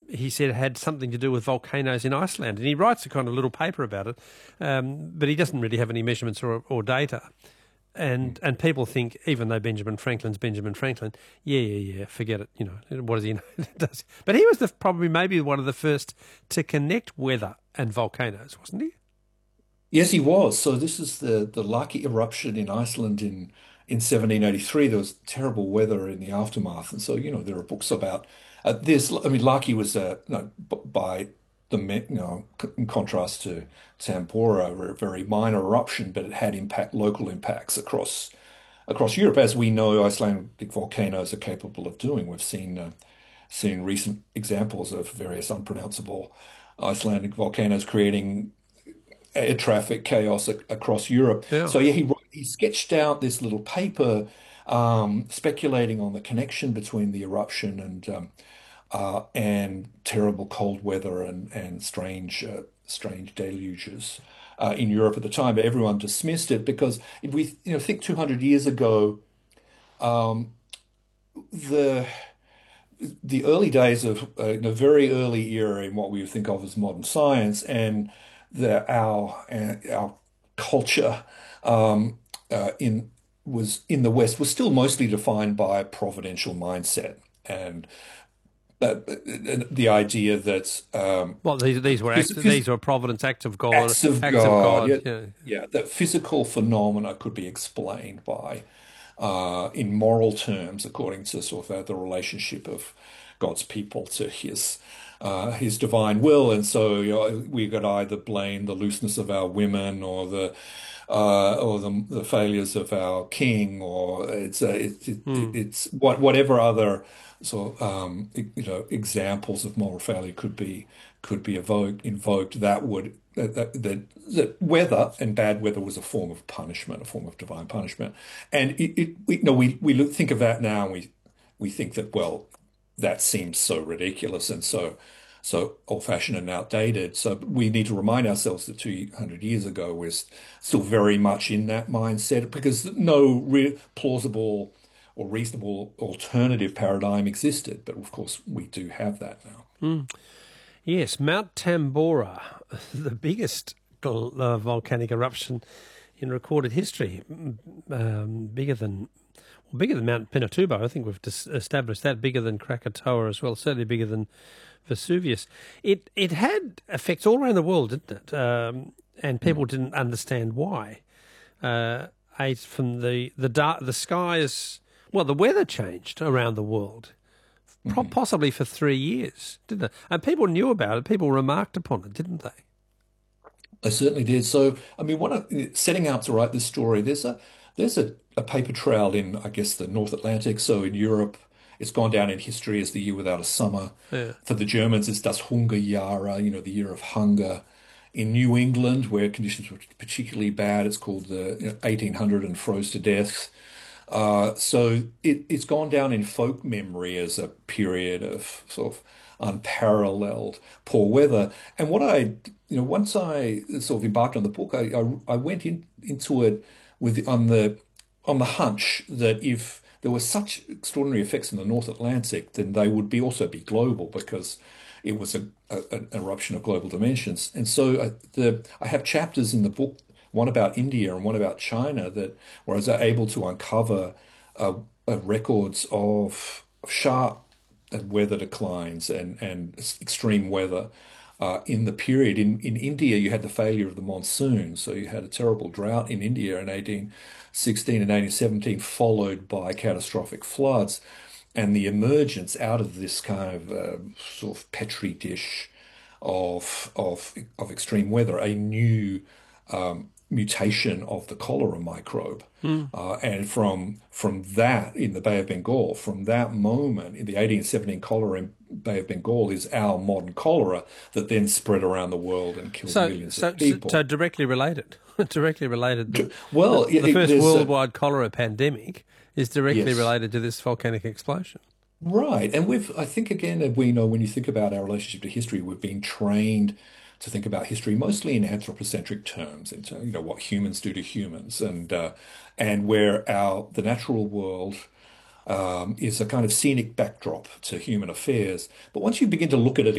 he said had something to do with volcanoes in Iceland, and he writes a kind of little paper about it, but he doesn't really have any measurements or data. And people think, even though Benjamin Franklin's Benjamin Franklin, yeah, forget it. What does he know? But he was probably maybe one of the first to connect weather and volcanoes, wasn't he? Yes, he was. So this is the Laki eruption in Iceland in 1783. There was terrible weather in the aftermath, and so there are books about this. I mean, Laki was by in contrast to Tambora, a very minor eruption, but it had local impacts across Europe, as we know Icelandic volcanoes are capable of doing. We've seen recent examples of various unpronounceable Icelandic volcanoes creating air traffic chaos across Europe. Yeah. So yeah, he sketched out this little paper speculating on the connection between the eruption and terrible cold weather and strange deluges in Europe at the time. But everyone dismissed it because if we think 200 years ago, um, the the early days of the very early era in what we would think of as modern science and our culture um, in was in the West was still mostly defined by a providential mindset and the idea that Well, these were providence acts of God, acts of acts of God, God. yeah, Yeah. yeah, that physical phenomena could be explained by in moral terms, according to sort of the relationship of God's people to his divine will. And so we could either blame the looseness of our women or the failures of our king, or Hmm. it's whatever other examples of moral failure could be invoked that would that weather and bad weather was a form of punishment, a form of divine punishment. And think of that now and we think that, well, that seems so ridiculous and so old-fashioned and outdated. So we need to remind ourselves that 200 years ago we're still very much in that mindset because no real plausible or reasonable alternative paradigm existed. But of course, we do have that now. Hmm. Yes, Mount Tambora, the biggest volcanic eruption in recorded history, bigger than Mount Pinatubo. I think we've established that. Bigger than Krakatoa as well. Certainly bigger than Vesuvius. It had effects all around the world, didn't it? And people Mm. didn't understand why. From the skies. Well, the weather changed around the world, Mhm. possibly for 3 years, didn't it? And people knew about it. People remarked upon it, didn't they? I certainly did. So, I mean, setting out to write this story, there's a paper trail in, I guess, the North Atlantic. So in Europe, it's gone down in history as the year without a summer. Yeah. For the Germans, it's Das Hungerjahre, the year of hunger. In New England, where conditions were particularly bad, it's called the 1800 and froze to death. So it's gone down in folk memory as a period of sort of unparalleled poor weather. And once I sort of embarked on the book, I went into it on the hunch that if there were such extraordinary effects in the North Atlantic, then they would also be global because it was an eruption of global dimensions. And so I have chapters in the book, one about India and one about China, that where I was able to uncover uh, records of sharp weather declines and extreme weather in the period. In India, you had the failure of the monsoon, so you had a terrible drought in India in 1816 and 1817, followed by catastrophic floods, and the emergence out of this kind of sort of petri dish of extreme weather, a new mutation of the cholera microbe. Mm. And from that in the Bay of Bengal, from that moment in the 1817 cholera in Bay of Bengal is our modern cholera that then spread around the world and killed So, millions so, of so people. directly related, directly related. Well, The first there's a worldwide cholera pandemic is directly yes. related to this volcanic explosion. Right. And I think again, we know when you think about our relationship to history, we've been trained to think about history mostly in anthropocentric terms, into, what humans do to humans and where the natural world is a kind of scenic backdrop to human affairs. But once you begin to look at it